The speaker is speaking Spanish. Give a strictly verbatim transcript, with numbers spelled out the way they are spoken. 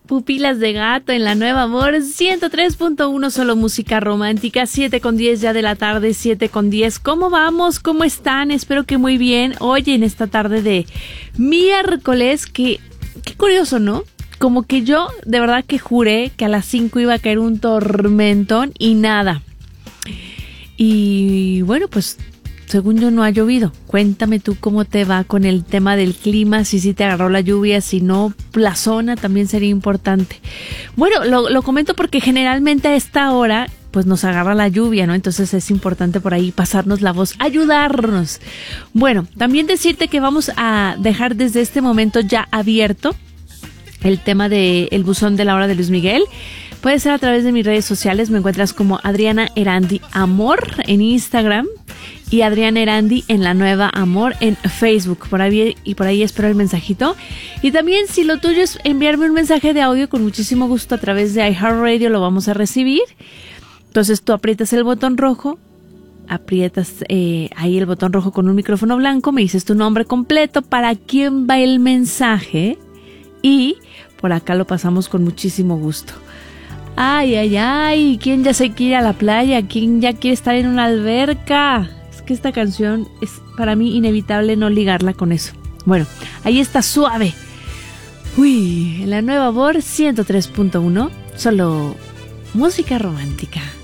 Pupilas de Gato en la Nueva Amor ciento tres punto uno, solo música romántica. Siete con diez ya de la tarde, siete con diez. ¿Cómo vamos? ¿Cómo están? Espero que muy bien. Oye, en esta tarde de miércoles, que qué curioso, ¿no? Como que yo de verdad que juré que a las cinco iba a caer un tormentón y nada. Y bueno, pues según yo no ha llovido. Cuéntame tú cómo te va con el tema del clima, si sí te agarró la lluvia, si no, la zona también sería importante. Bueno, lo, lo comento porque generalmente a esta hora pues nos agarra la lluvia, ¿no? Entonces es importante por ahí pasarnos la voz, ayudarnos. Bueno, también decirte que vamos a dejar desde este momento ya abierto el tema del buzón de la hora de Luis Miguel. Puede ser a través de mis redes sociales, me encuentras como Adriana Erandi Amor en Instagram y Adriana Erandi en la Nueva Amor en Facebook. Por ahí, y por ahí espero el mensajito. Y también si lo tuyo es enviarme un mensaje de audio, con muchísimo gusto a través de iHeartRadio lo vamos a recibir. Entonces tú aprietas el botón rojo, aprietas eh, ahí el botón rojo con un micrófono blanco, me dices tu nombre completo, para quién va el mensaje y por acá lo pasamos con muchísimo gusto. Ay, ay, ay, ¿quién ya se quiere ir a la playa? ¿Quién ya quiere estar en una alberca? Es que esta canción es para mí inevitable no ligarla con eso. Bueno, ahí está Suave. Uy, en la Nueva Amor ciento tres punto uno, solo música romántica.